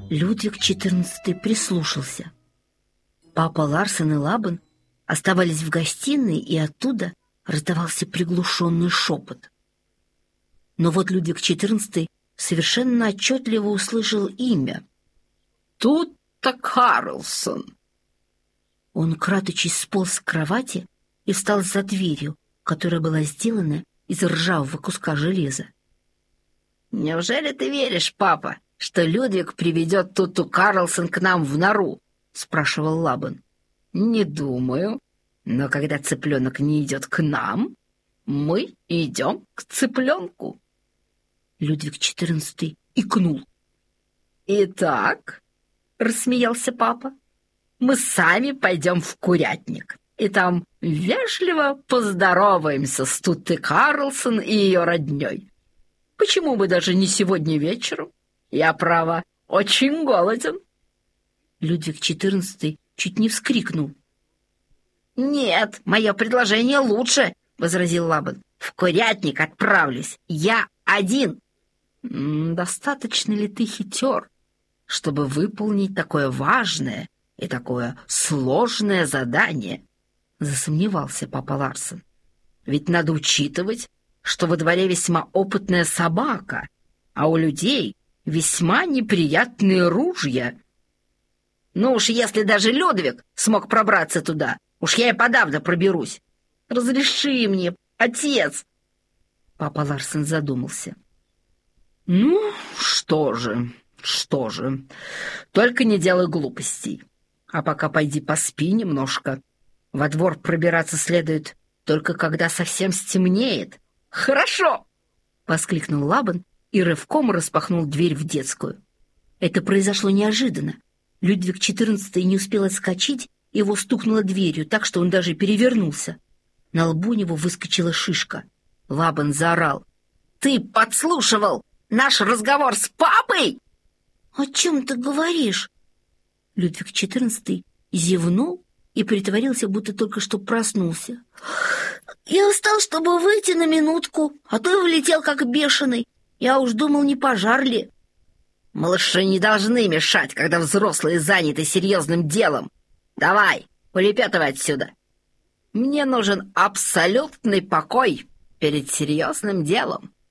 Людвиг XIV прислушался. Папа Ларсен и Лабан оставались в гостиной, и оттуда раздавался приглушенный шепот. Но вот Людвиг XIV совершенно отчетливо услышал имя. «Тут-то Карлсон!» Он, крадучись, сполз с кровати и встал за дверью, которая была сделана из ржавого куска железа. «Неужели ты веришь, папа, что Людвиг приведет Туту Карлсон к нам в нору?» — спрашивал Лабан. «Не думаю. Но когда цыпленок не идет к нам, мы идем к цыпленку». Людвиг XIV икнул. «Итак», — рассмеялся папа, — «мы сами пойдем в курятник, и там вежливо поздороваемся с Туттой Карлсон и ее родней. Почему бы даже не сегодня вечером? Я, право, очень голоден». Людвиг XIV чуть не вскрикнул. «Нет, мое предложение лучше», — возразил Лабан. «В курятник отправлюсь. Я один». «Достаточно ли ты хитер, чтобы выполнить такое важное и такое сложное задание?» — засомневался папа Ларсен. «Ведь надо учитывать, что во дворе весьма опытная собака, а у людей весьма неприятные ружья. Ну уж если даже Людвиг смог пробраться туда, уж я и подавно проберусь. Разреши мне, отец!» Папа Ларсен задумался. «Ну, что же, только не делай глупостей. А пока пойди поспи немножко. Во двор пробираться следует только когда совсем стемнеет». «Хорошо!» — воскликнул Лабан и рывком распахнул дверь в детскую. Это произошло неожиданно. Людвиг XIV не успел отскочить, его стукнуло дверью так, что он даже перевернулся. На лбу у него выскочила шишка. Лабан заорал. «Ты подслушивал наш разговор с папой?» «О чем ты говоришь?» Людвиг XIV зевнул и притворился, будто только что проснулся. «Я встал, чтобы выйти на минутку, а то и влетел как бешеный. Я уж думал, не пожар ли». «Малыши не должны мешать, когда взрослые заняты серьезным делом. Давай, улепетывай отсюда. Мне нужен абсолютный покой перед серьезным делом».